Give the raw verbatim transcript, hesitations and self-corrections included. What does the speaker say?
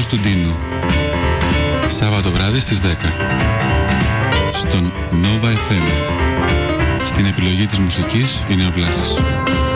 Μπούζος του Ντίνου. Σάββατο βράδυ στις δέκα. Στον Nova εφ εμ. Στην επιλογή της μουσικής είναι ο Βλάσης.